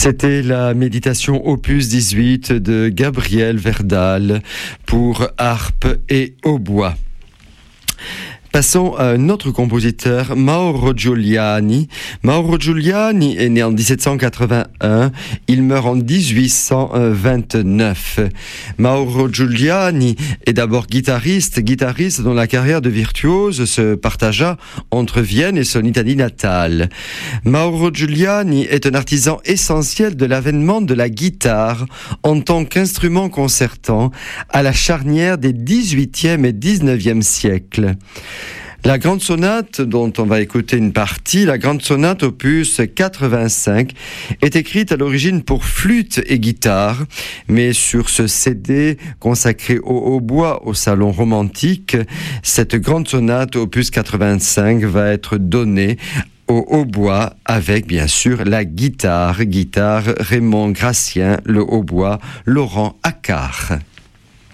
C'était la méditation opus 18 de Gabriel Verdal pour harpe et hautbois. Passons à un autre compositeur, Mauro Giuliani. Mauro Giuliani est né en 1781, il meurt en 1829. Mauro Giuliani est d'abord guitariste dont la carrière de virtuose se partagea entre Vienne et son Italie natale. Mauro Giuliani est un artisan essentiel de l'avènement de la guitare en tant qu'instrument concertant à la charnière des 18e et 19e siècles. La grande sonate, dont on va écouter une partie, la grande sonate opus 85, est écrite à l'origine pour flûte et guitare, mais sur ce CD consacré au hautbois au salon romantique, cette grande sonate opus 85 va être donnée au hautbois avec bien sûr la guitare Raymond Gracien, le hautbois Laurent Accard.